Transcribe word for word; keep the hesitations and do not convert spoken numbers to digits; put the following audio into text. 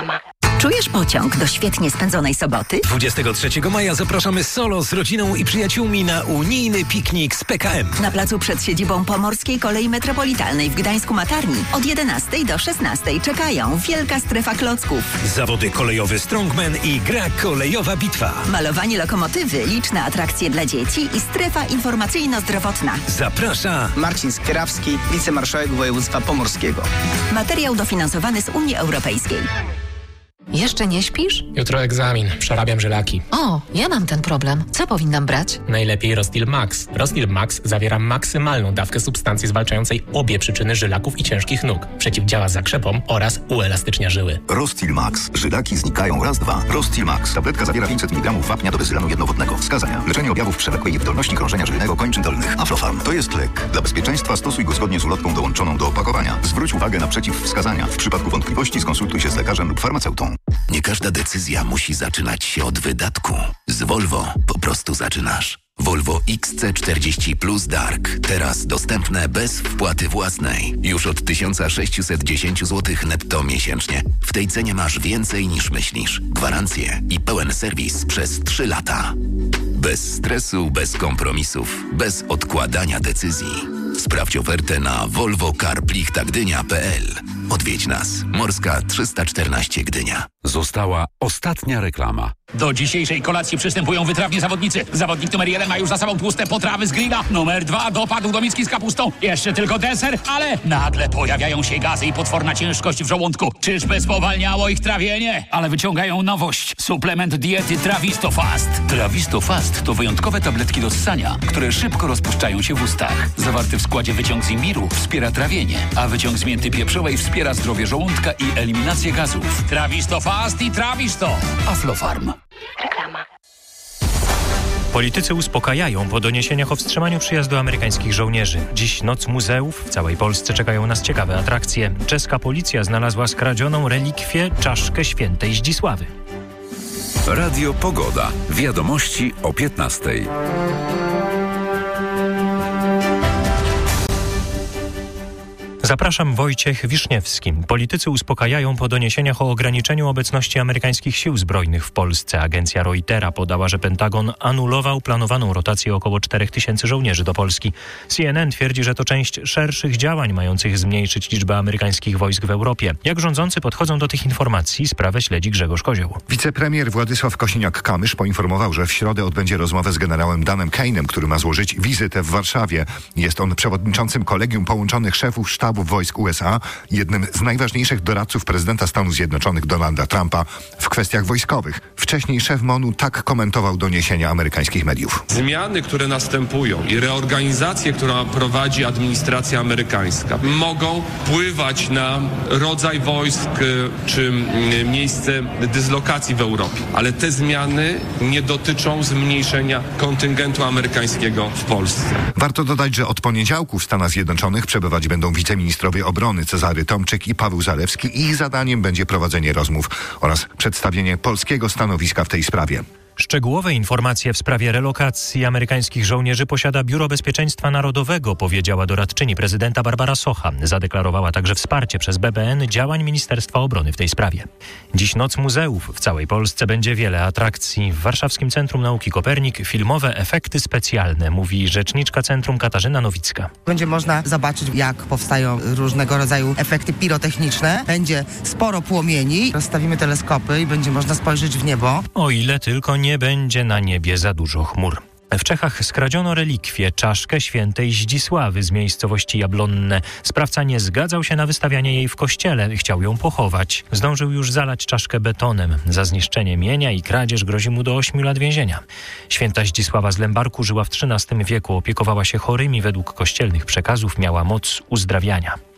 Reklama. Czujesz pociąg do świetnie spędzonej soboty? dwudziestego trzeciego maja zapraszamy solo z rodziną i przyjaciółmi na unijny piknik z P K M. Na placu przed siedzibą Pomorskiej Kolei Metropolitalnej w Gdańsku-Matarni od jedenastej do szesnastej czekają wielka strefa klocków. Zawody kolejowy Strongman i gra kolejowa bitwa. Malowanie lokomotywy, liczne atrakcje dla dzieci i strefa informacyjno-zdrowotna. Zaprasza Marcin Skierawski, wicemarszałek województwa pomorskiego. Materiał dofinansowany z Unii Europejskiej. Jeszcze nie śpisz? Jutro egzamin. Przerabiam żylaki. O, ja mam ten problem. Co powinnam brać? Najlepiej Rostil Max. Rostil Max zawiera maksymalną dawkę substancji zwalczającej obie przyczyny żylaków i ciężkich nóg. Przeciwdziała zakrzepom oraz uelastycznia żyły. Rostil Max. Żylaki znikają raz, dwa. Rostil Max. Tabletka zawiera pięćset miligramów wapnia do bezylanu jednowodnego. Wskazania. Leczenie objawów przewlekłej niewydolności krążenia żylnego kończyn dolnych. Aflofarm. To jest lek. Dla bezpieczeństwa stosuj go zgodnie z ulotką dołączoną do opakowania. Zwróć uwagę na przeciwwskazania. W przypadku wątpliwości skonsultuj się z lekarzem lub farmaceutą. Nie każda decyzja musi zaczynać się od wydatku. Z Volvo po prostu zaczynasz. Volvo X C czterdzieści Plus Dark. Teraz dostępne bez wpłaty własnej. Już od tysiąc sześćset dziesięć złotych netto miesięcznie. W tej cenie masz więcej niż myślisz. Gwarancję i pełen serwis przez trzy lata. Bez stresu, bez kompromisów, bez odkładania decyzji. Sprawdź ofertę na volvo car plichta gdynia kropka p l. Odwiedź nas. Morska trzysta czternaście Gdynia. Została ostatnia reklama. Do dzisiejszej kolacji przystępują wytrawni zawodnicy. Zawodnik numer jeden ma już za sobą tłuste potrawy z grilla. Numer dwa dopadł do miski z kapustą. Jeszcze tylko deser, ale nagle pojawiają się gazy i potworna ciężkość w żołądku. Czyżby spowalniało ich trawienie? Ale wyciągają nowość. Suplement diety Trawisto Fast. Trawisto Fast to wyjątkowe tabletki do ssania, które szybko rozpuszczają się w ustach. Zawarty w składzie wyciąg z imbiru wspiera trawienie, a wyciąg z mięty pieprzowej wspiera zdrowie żołądka i eliminację gazów. Trawisto Fast i Trawisto. Aflofarm. Reklama. Politycy uspokajają po doniesieniach o wstrzymaniu przyjazdu amerykańskich żołnierzy. Dziś noc muzeów. W całej Polsce czekają nas ciekawe atrakcje. Czeska policja znalazła skradzioną relikwię, czaszkę świętej Zdzisławy. Radio Pogoda. Wiadomości o piętnastej. Zapraszam, Wojciech Wiszniewski. Politycy uspokajają po doniesieniach o ograniczeniu obecności amerykańskich sił zbrojnych w Polsce. Agencja Reutera podała, że Pentagon anulował planowaną rotację około czterech tysięcy żołnierzy do Polski. C N N twierdzi, że to część szerszych działań mających zmniejszyć liczbę amerykańskich wojsk w Europie. Jak rządzący podchodzą do tych informacji, sprawę śledzi Grzegorz Kozioł. Wicepremier Władysław Kosiniak-Kamysz poinformował, że w środę odbędzie rozmowę z generałem Danem Kane'em, który ma złożyć wizytę w Warszawie. Jest on przewodniczącym Kolegium Połączonych Szefów Sztabu Wojsk U S A, jednym z najważniejszych doradców prezydenta Stanów Zjednoczonych Donalda Trumpa w kwestiach wojskowych. Wcześniej szef M O N-u tak komentował doniesienia amerykańskich mediów. Zmiany, które następują i reorganizacje, którą prowadzi administracja amerykańska, mogą wpływać na rodzaj wojsk czy miejsce dyslokacji w Europie. Ale te zmiany nie dotyczą zmniejszenia kontyngentu amerykańskiego w Polsce. Warto dodać, że od poniedziałku w Stanach Zjednoczonych przebywać będą wiceministrowie obrony Cezary Tomczyk i Paweł Zalewski i ich zadaniem będzie prowadzenie rozmów oraz przedstawienie polskiego stanowiska w tej sprawie. Szczegółowe informacje w sprawie relokacji amerykańskich żołnierzy posiada Biuro Bezpieczeństwa Narodowego, powiedziała doradczyni prezydenta Barbara Socha. Zadeklarowała także wsparcie przez B B N działań Ministerstwa Obrony w tej sprawie. Dziś noc muzeów. W całej Polsce będzie wiele atrakcji. W Warszawskim Centrum Nauki Kopernik filmowe efekty specjalne, mówi rzeczniczka centrum Katarzyna Nowicka. Będzie można zobaczyć, jak powstają różnego rodzaju efekty pirotechniczne. Będzie sporo płomieni. Rozstawimy teleskopy i będzie można spojrzeć w niebo. O ile tylko nie będzie na niebie za dużo chmur. W Czechach skradziono relikwię, czaszkę świętej Zdzisławy z miejscowości Jablonne. Sprawca nie zgadzał się na wystawianie jej w kościele, chciał ją pochować. Zdążył już zalać czaszkę betonem. Za zniszczenie mienia i kradzież grozi mu do ośmiu lat więzienia. Święta Zdzisława z Lębarku żyła w trzynastym wieku, opiekowała się chorymi, według kościelnych przekazów miała moc uzdrawiania.